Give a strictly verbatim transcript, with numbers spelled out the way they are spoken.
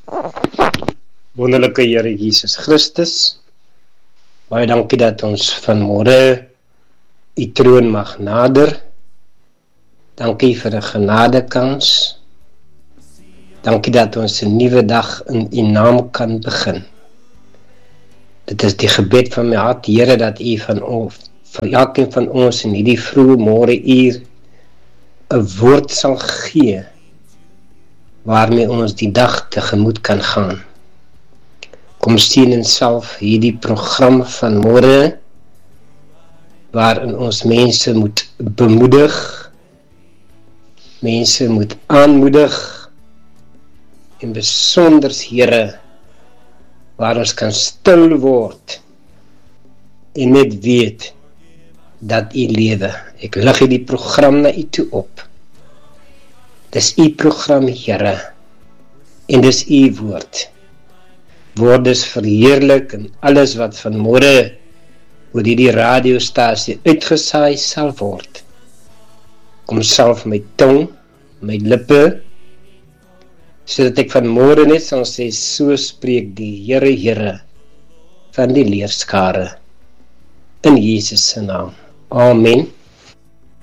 Wonderlike Here Jesus Christus, baie dankie dat ons vanmôre U troon mag nader. Dankie vir 'n genadekans. Dankie dat ons 'n nuwe dag in U naam kan begin. Dit is die gebed van my hart, Here, dat U van ons, vir elkeen van ons in hierdie vroeë môre uur 'n woord sal gee waarmee ons die dag tegemoet kan gaan. Kom sien en self hierdie program van môre, waarin ons mense moet bemoedig, mense moet aanmoedig, en besonders, Here, waar ons kan stil word, en net weet, dat U lewe. Ek lig hierdie program na U toe op. Dis U program, Here, en dis U woord. Word dus verheerlik in alles wat vanmôre oor hierdie radiostasie uitgesaai sal word. Kom self my tong, my lippe, sodat ek vanmôre net sal sê, so spreek die Here, Here van die leerskare, in Jesus se naam. Amen.